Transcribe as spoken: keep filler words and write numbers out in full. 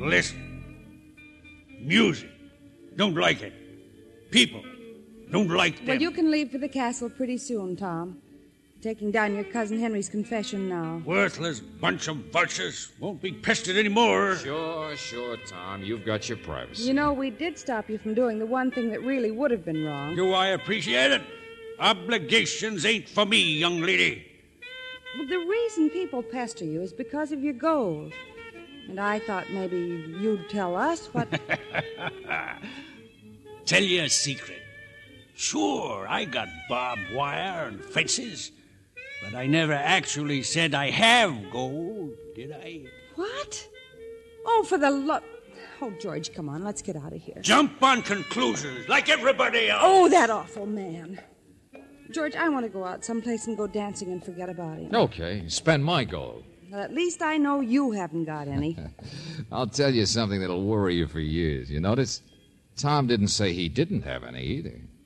Listen. Music. Don't like it. People. Don't like them. Well, you can leave for the castle pretty soon, Tom. Taking down your cousin Henry's confession now. Worthless bunch of vultures. Won't be pestered anymore. Sure, sure, Tom. You've got your privacy. You know, we did stop you from doing the one thing that really would have been wrong. Do I appreciate it? Obligations ain't for me, young lady. Well, the reason people pester you is because of your gold. And I thought maybe you'd tell us what... Tell you a secret. Sure, I got barbed wire and fences, but I never actually said I have gold, did I? What? Oh, for the love... Oh, George, come on, let's get out of here. Jump on conclusions like everybody else. Oh, that awful man. George, I want to go out someplace and go dancing and forget about him. Okay, spend my gold. Well, at least I know you haven't got any. I'll tell you something that'll worry you for years. You notice? Tom didn't say he didn't have any either.